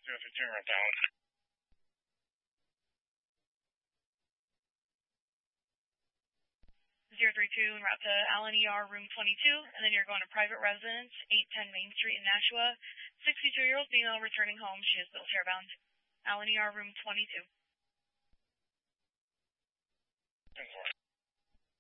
032 right down. 032 en route to Allen ER room 22, and then you're going to private residence, 810 Main Street in Nashua. 62-year-old female returning home. She is wheelchair bound. Allen ER room 22. 10-4.